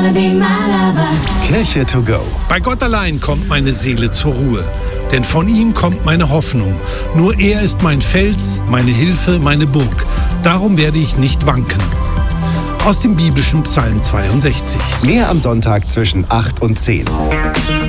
Kirche to go. Bei Gott allein kommt meine Seele zur Ruhe, denn von ihm kommt meine Hoffnung. Nur er ist mein Fels, meine Hilfe, meine Burg. Darum werde ich nicht wanken. Aus dem biblischen Psalm 62. Mehr am Sonntag zwischen 8 und 10.